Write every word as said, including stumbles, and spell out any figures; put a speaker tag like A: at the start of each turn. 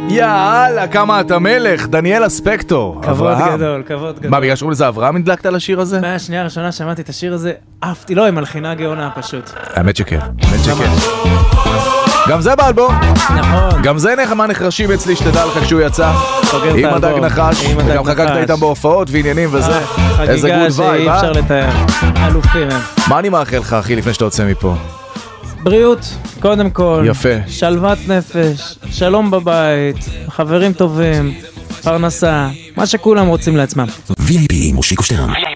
A: יאללה, כמה אתה מלך, דניאל אספקטור.
B: כבוד גדול, כבוד גדול.
A: מה, בגלל שקוראים לזה אברהם נדלקת על השיר הזה?
B: מהשנייה הראשונה שמעתי את השיר הזה, אהבתי, לא, עם מלחינה גאונה פשוט.
A: האמת שכן, האמת שכן. גם זה באלבום.
B: נכון.
A: גם זה נחמה נחרשים אצלי, שתדע לך כשהוא יצא. עם הדג נחש, וגם חגגת איתם בהופעות ועניינים וזה. איזה גוד וייב,
B: חגיגה שאי אפשר לתאר. אלופים הם.
A: מה אני מאחל לך, אחי, לפני שאתה יוצא מפה?
B: בריאות, קודם כל.
A: יפה.
B: שלוות נפש, שלום בבית, חברים טובים, פרנסה, מה שכולם רוצים לעצמם.
C: וי איי פי מושיקו שטרן.